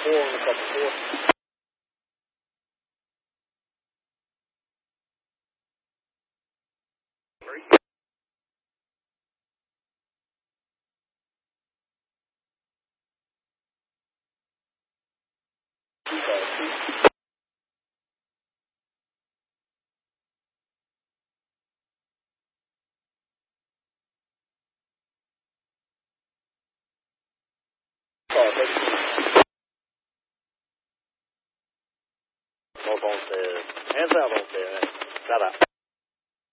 4 on the couple 4. North on stairs. And south on stairs. Shout out.